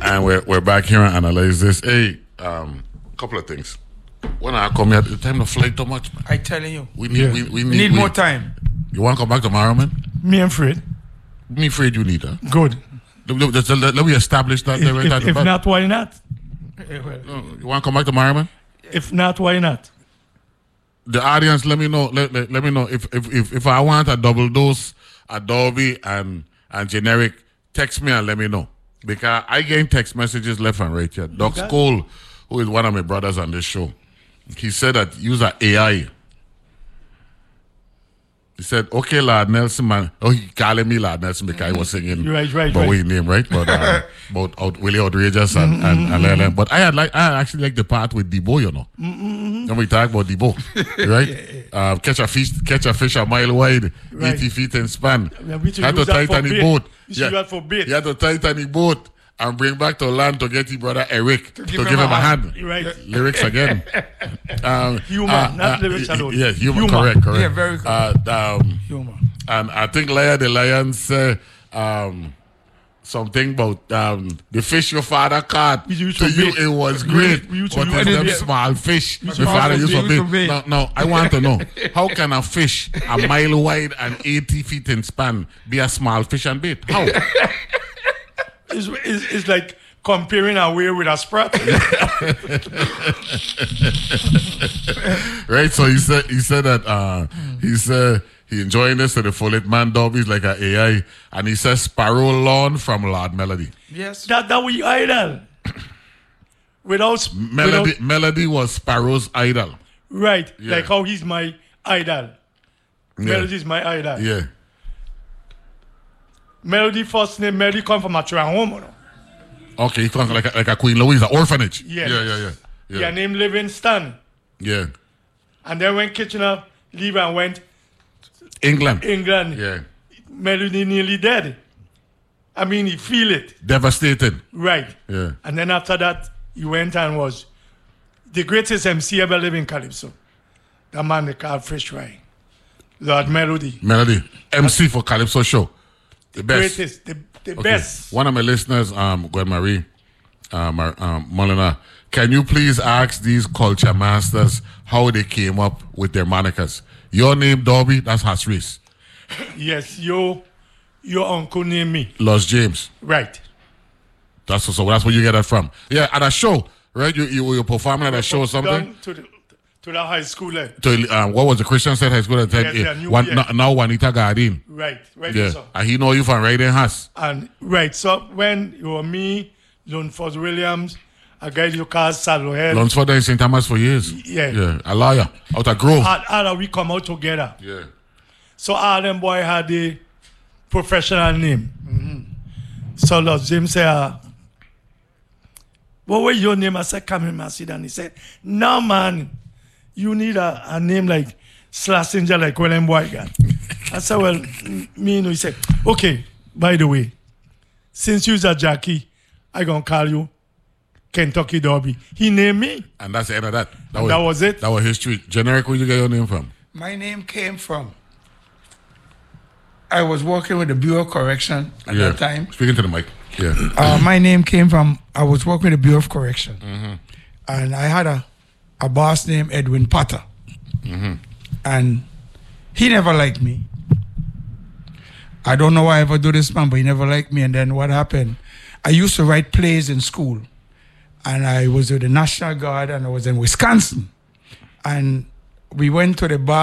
And we're back here and analyze this. Hey, couple of things. When I come here, the time to fly too much. Man. I telling you. We need more time. You want to come back tomorrow, man? Me and Fred. Me afraid you need, huh? Good. Let me establish that. If not, why not? You want to come back tomorrow, man? If not, why not? The audience, let me know. Let me know if I want a double dose, Adobe and generic. Text me and let me know, because I get text messages left and right here. Doc Cole, who is one of my brothers on this show, he said that use an AI. He said, "Okay, Lord Nelson, man." Oh, he calling me Lord Nelson because I was singing. Right. But what name, right? But about really outrageous and but I actually like the part with Debo, you know. When we talk about Debo, right? Catch a fish a mile wide, 80 feet in span. Had to Titanic boat. You had to Titanic boat and bring back to land to get his brother Eric to give him a hand. Right. Lyrics again. Humor, not lyrics alone. Yeah, humor. Correct. Yeah, very correct. Humor. And I think Lion the Lion said something about the fish your father caught. To you, it was great. But with them small fish, my father used to big. No, I want to know, how can a fish a mile wide and 80 feet in span be a small fish and bait? How? It's like comparing a whale with a sprat. Right, so he said that he enjoying this to the full. Man Dobby's like an AI, and he says Sparrow Lawn from Lord Melody. Yes. That we idol. Melody was Sparrow's idol. Right. Yeah. Like how he's my idol. Melody's my idol. Yeah. Melody first name, Melody come from a children's home. You know? Okay, he comes like a Queen Louisa orphanage. Yeah. Yeah. Named Livingston. Yeah. And then when Kitchener leave and went England. Yeah. Melody nearly dead. I mean, he feel it. Devastated. Right. Yeah. And then after that, he went and was the greatest MC ever living in Calypso. That man they call Fresh Fry. Lord Melody. MC for Calypso show. The best. Greatest. The best. One of my listeners, Gwen Marie Molina, can you please ask these culture masters how they came up with their monikers? Your name, Dobby, that's Hasris. Yes, your uncle named me. Los James. Right. That's where you get that from. Yeah, at a show, right? You were performing at a show or something? To the high school. What was the Christian State High School at the time? Now Juanita Gardin. Right. Yeah. So. And he know you from right in Haas. And right, so when you were me, Lunsford Williams, a guy you call Salohel. Lunsford in St. Thomas for years. Yeah. A lawyer out of Grove. All we come out together. Yeah. So all them boy had a professional name. Mm-hmm. So Los James said, what was your name? I said, come in, sit down. He said, no, man, you need a name like Schlesinger, like William Boy got. I said, well, me, he said, okay, by the way, since you're a Jackie, I gonna call you Kentucky Derby. He named me. And that's the end of that. That was it. That was history. Generic, where you get your name from? My name came from, I was working with the Bureau of Correction at that time. Speaking to the mic. Yeah. My name came from, I was working with the Bureau of Correction. Mm-hmm. And I had a boss named Edwin Potter. Mm-hmm. And he never liked me. I don't know why I ever do this, man, but he never liked me. And then what happened? I used to write plays in school. And I was with the National Guard and I was in Wisconsin. And we went to the bar.